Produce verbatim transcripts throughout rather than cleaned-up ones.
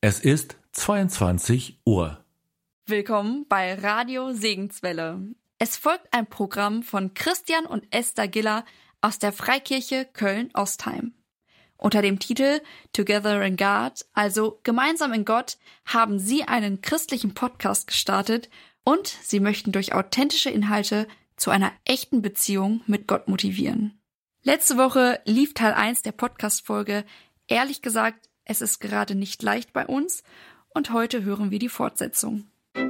Es ist zweiundzwanzig Uhr. Willkommen bei Radio Segenswelle. Es folgt ein Programm von Christian und Esther Giller aus der Freikirche Köln-Ostheim. Unter dem Titel Together in God, also Gemeinsam in Gott, haben sie einen christlichen Podcast gestartet und sie möchten durch authentische Inhalte zu einer echten Beziehung mit Gott motivieren. Letzte Woche lief Teil eins der Podcast-Folge. Ehrlich gesagt, es ist gerade nicht leicht bei uns und heute hören wir die Fortsetzung.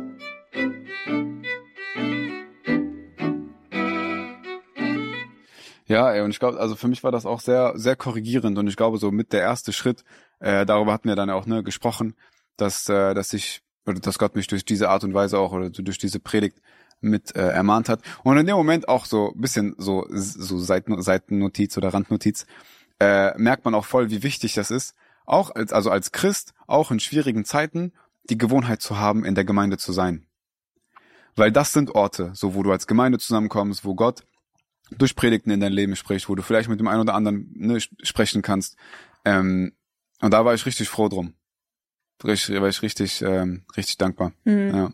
Ja, ey, und ich glaube, also für mich war das auch sehr, sehr korrigierend und ich glaube, so mit der erste Schritt, äh, darüber hatten wir dann auch ne gesprochen, dass, äh, dass ich oder dass Gott mich durch diese Art und Weise auch oder durch diese Predigt mit äh, ermahnt hat und in dem Moment auch so ein bisschen so so Seiten, Seitennotiz oder Randnotiz äh, merkt man auch voll, wie wichtig das ist, auch als also als Christ auch in schwierigen Zeiten die Gewohnheit zu haben, in der Gemeinde zu sein, weil das sind Orte, so wo du als Gemeinde zusammenkommst, wo Gott durch Predigten in dein Leben spricht, wo du vielleicht mit dem einen oder anderen ne, sprechen kannst. Ähm, und da war ich richtig froh drum. Richtig, war ich richtig, ähm, richtig dankbar. Mhm. Ja.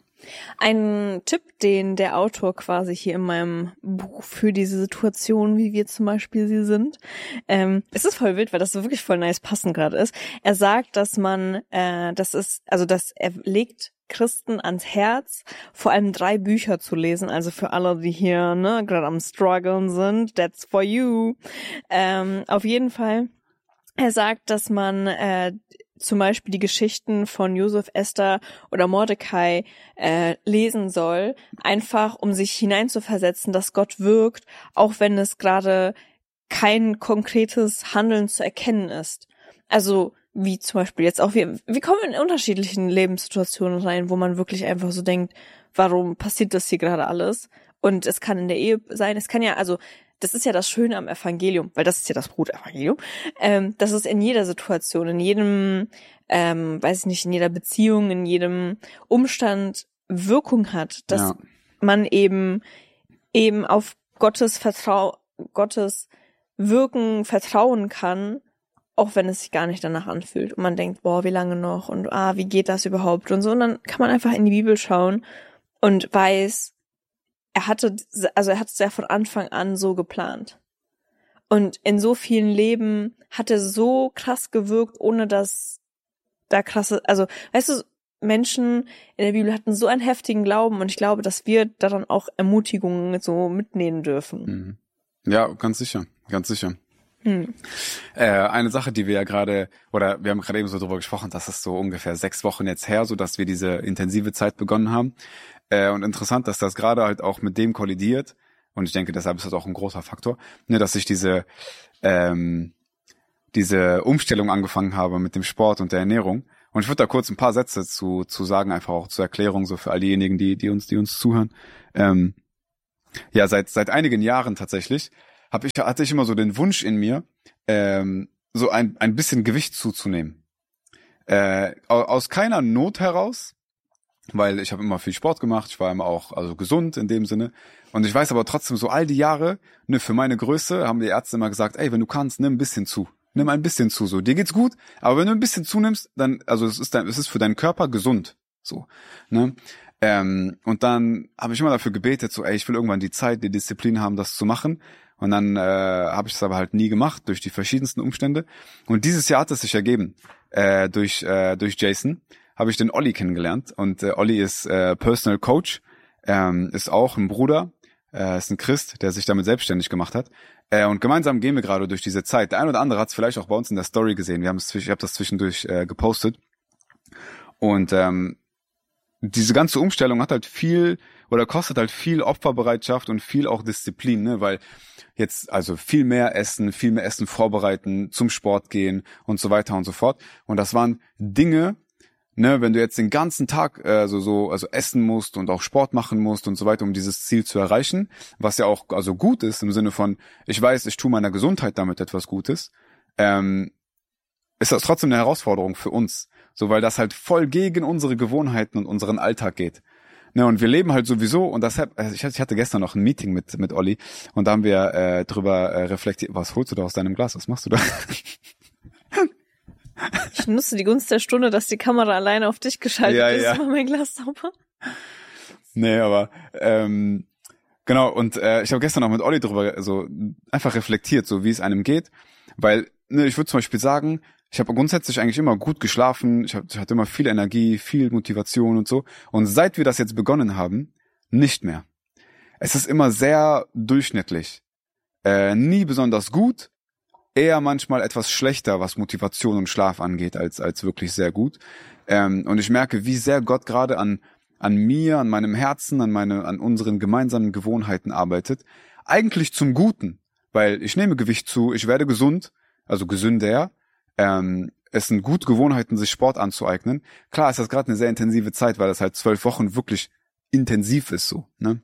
Ein Tipp, den der Autor quasi hier in meinem Buch für diese Situation, wie wir zum Beispiel sie sind, ähm, es ist voll wild, weil das so wirklich voll nice passend gerade ist. Er sagt, dass man, äh, das ist, also dass er legt Christen ans Herz, vor allem drei Bücher zu lesen, also für alle, die hier ne gerade am struggeln sind, that's for you. Ähm, auf jeden Fall, er sagt, dass man äh, zum Beispiel die Geschichten von Josef, Esther oder Mordecai äh, lesen soll, einfach um sich hineinzuversetzen, dass Gott wirkt, auch wenn es gerade kein konkretes Handeln zu erkennen ist. Also wie zum Beispiel jetzt auch, wir, wir kommen in unterschiedlichen Lebenssituationen rein, wo man wirklich einfach so denkt, warum passiert das hier gerade alles? Und es kann in der Ehe sein, es kann ja, also das ist ja das Schöne am Evangelium, weil das ist ja das Brutevangelium, ähm, dass es in jeder Situation, in jedem, ähm, weiß ich nicht, in jeder Beziehung, in jedem Umstand Wirkung hat, dass Ja. man eben eben auf Gottes Vertrau, Gottes Wirken vertrauen kann, auch wenn es sich gar nicht danach anfühlt. Und man denkt, boah, wie lange noch? Und ah, wie geht das überhaupt? Und so. Und dann kann man einfach in die Bibel schauen und weiß, er hatte, also er hat es ja von Anfang an so geplant. Und in so vielen Leben hat er so krass gewirkt, ohne dass da krasse, also, weißt du, Menschen in der Bibel hatten so einen heftigen Glauben und ich glaube, dass wir daran auch Ermutigungen so mitnehmen dürfen. Mhm. Ja, ganz sicher, ganz sicher. Hm. Äh, eine Sache, die wir ja gerade, oder wir haben gerade eben so drüber gesprochen, das ist so ungefähr sechs Wochen jetzt her, so dass wir diese intensive Zeit begonnen haben. Äh, und interessant, dass das gerade halt auch mit dem kollidiert. Und ich denke, deshalb ist das auch ein großer Faktor, ne, dass ich diese ähm, diese Umstellung angefangen habe mit dem Sport und der Ernährung. Und ich würde da kurz ein paar Sätze zu zu sagen, einfach auch zur Erklärung, so für all diejenigen, die die uns die uns zuhören. Ähm, ja, seit seit einigen Jahren tatsächlich hab ich hatte ich immer so den Wunsch in mir, ähm, so ein ein bisschen Gewicht zuzunehmen. Äh, aus keiner Not heraus, weil ich habe immer viel Sport gemacht, ich war immer auch also gesund in dem Sinne. Und ich weiß aber trotzdem, so all die Jahre, ne, für meine Größe haben die Ärzte immer gesagt, ey, wenn du kannst, nimm ein bisschen zu. Nimm ein bisschen zu, so. Dir geht's gut, aber wenn du ein bisschen zunimmst, dann, also es ist dein, es ist für deinen Körper gesund, so, ne. Ähm, und dann habe ich immer dafür gebetet, so, ey, ich will irgendwann die Zeit, die Disziplin haben, das zu machen. Und dann äh, habe ich es aber halt nie gemacht, durch die verschiedensten Umstände. Und dieses Jahr hat es sich ergeben, äh, durch äh, durch Jason habe ich den Olli kennengelernt. Und äh, Olli ist äh, Personal Coach, ähm, ist auch ein Bruder, äh, ist ein Christ, der sich damit selbstständig gemacht hat. Äh, und gemeinsam gehen wir gerade durch diese Zeit. Der ein oder andere hat es vielleicht auch bei uns in der Story gesehen. Wir haben es, ich habe das zwischendurch äh, gepostet. Und ähm, diese ganze Umstellung hat halt viel oder kostet halt viel Opferbereitschaft und viel auch Disziplin, ne, weil jetzt also viel mehr essen, viel mehr Essen vorbereiten, zum Sport gehen und so weiter und so fort. Und das waren Dinge, ne, wenn du jetzt den ganzen Tag äh, so so also essen musst und auch Sport machen musst und so weiter, um dieses Ziel zu erreichen, was ja auch also gut ist im Sinne von, ich weiß, ich tue meiner Gesundheit damit etwas Gutes, ähm, ist das trotzdem eine Herausforderung für uns, so weil das halt voll gegen unsere Gewohnheiten und unseren Alltag geht. Ne, und wir leben halt sowieso, und das hab, ich hatte gestern noch ein Meeting mit mit Olli und da haben wir äh, drüber äh, reflektiert. Was holst du da aus deinem Glas? Was machst du da? Ich nutze die Gunst der Stunde, dass die Kamera alleine auf dich geschaltet Ja, ist. ja. Mal mein Glas sauber. Nee, aber ähm, genau, und äh, ich habe gestern auch mit Olli drüber so einfach reflektiert, so wie es einem geht. Weil, ne, ich würde zum Beispiel sagen, ich habe grundsätzlich eigentlich immer gut geschlafen, ich, hab, ich hatte immer viel Energie, viel Motivation und so. Und seit wir das jetzt begonnen haben, nicht mehr. Es ist immer sehr durchschnittlich. Äh, nie besonders gut, eher manchmal etwas schlechter, was Motivation und Schlaf angeht, als als wirklich sehr gut. Ähm, und ich merke, wie sehr Gott gerade an an mir, an meinem Herzen, an meine, an unseren gemeinsamen Gewohnheiten arbeitet. Eigentlich zum Guten, weil ich nehme Gewicht zu, ich werde gesund, also gesünder. Ähm, es sind gute Gewohnheiten, sich Sport anzueignen. Klar ist das gerade eine sehr intensive Zeit, weil das halt zwölf Wochen wirklich intensiv ist so, ne?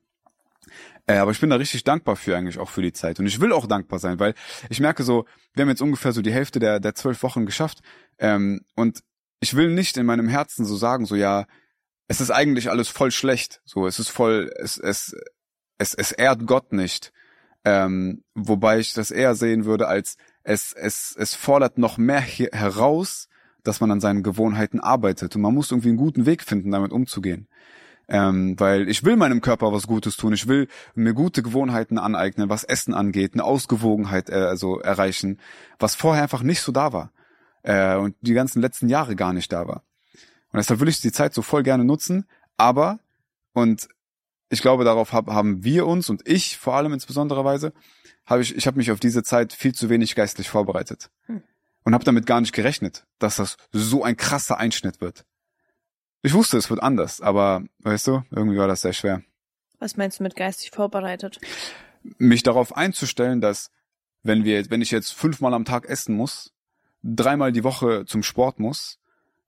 Äh, aber ich bin da richtig dankbar für eigentlich auch für die Zeit. Und ich will auch dankbar sein, weil ich merke so, wir haben jetzt ungefähr so die Hälfte der der zwölf Wochen geschafft. Ähm, und ich will nicht in meinem Herzen so sagen, so ja, es ist eigentlich alles voll schlecht. So, es ist voll, es es es es ehrt Gott nicht. Ähm, wobei ich das eher sehen würde als es es es fordert noch mehr hier heraus, dass man an seinen Gewohnheiten arbeitet und man muss irgendwie einen guten Weg finden, damit umzugehen. Ähm, weil ich will meinem Körper was Gutes tun, ich will mir gute Gewohnheiten aneignen, was Essen angeht, eine Ausgewogenheit äh, also erreichen, was vorher einfach nicht so da war äh, und die ganzen letzten Jahre gar nicht da war. Und deshalb will ich die Zeit so voll gerne nutzen, aber, und ich glaube, darauf hab, haben wir uns und ich vor allem insbesondere Weise, habe ich, ich habe mich auf diese Zeit viel zu wenig geistlich vorbereitet hm. und habe damit gar nicht gerechnet, dass das so ein krasser Einschnitt wird. Ich wusste, es wird anders, aber, weißt du, irgendwie war das sehr schwer. Was meinst du mit geistig vorbereitet? Mich darauf einzustellen, dass, wenn wir, wenn ich jetzt fünfmal am Tag essen muss, dreimal die Woche zum Sport muss,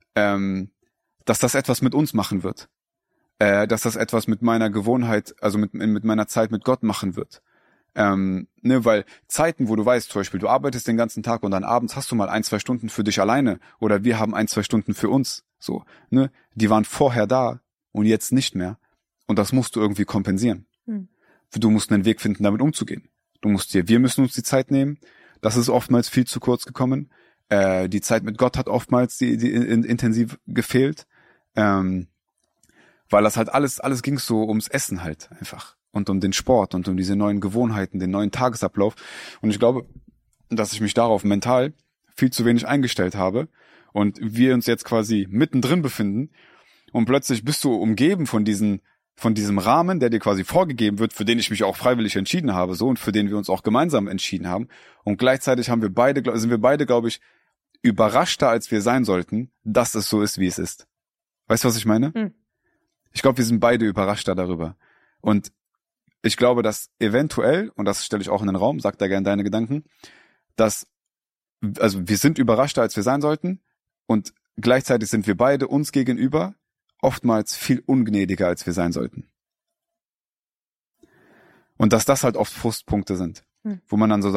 ähm, dass das etwas mit uns machen wird. Äh, dass das etwas mit meiner Gewohnheit, also mit, mit meiner Zeit mit Gott machen wird. Ähm, ne, weil Zeiten, wo du weißt, zum Beispiel, du arbeitest den ganzen Tag und dann abends hast du mal ein, zwei Stunden für dich alleine oder wir haben ein, zwei Stunden für uns, so, ne, die waren vorher da und jetzt nicht mehr und das musst du irgendwie kompensieren. Hm. Du musst einen Weg finden, damit umzugehen. Du musst dir, wir müssen uns die Zeit nehmen, das ist oftmals viel zu kurz gekommen, äh, die Zeit mit Gott hat oftmals die, die in, intensiv gefehlt, ähm, weil das halt alles, alles ging so ums Essen halt einfach. Und um den Sport und um diese neuen Gewohnheiten, den neuen Tagesablauf. Und ich glaube, dass ich mich darauf mental viel zu wenig eingestellt habe und wir uns jetzt quasi mittendrin befinden und plötzlich bist du umgeben von diesen, von diesem Rahmen, der dir quasi vorgegeben wird, für den ich mich auch freiwillig entschieden habe, so, und für den wir uns auch gemeinsam entschieden haben. Und gleichzeitig haben wir beide, sind wir beide, glaube ich, überraschter, als wir sein sollten, dass es so ist, wie es ist. Weißt du, was ich meine? Hm. Ich glaube, wir sind beide überraschter darüber. Und ich glaube, dass eventuell, und das stelle ich auch in den Raum, sag da gerne deine Gedanken, dass, also wir sind überraschter, als wir sein sollten und gleichzeitig sind wir beide uns gegenüber oftmals viel ungnädiger, als wir sein sollten. Und dass das halt oft Frustpunkte sind, hm. wo man dann so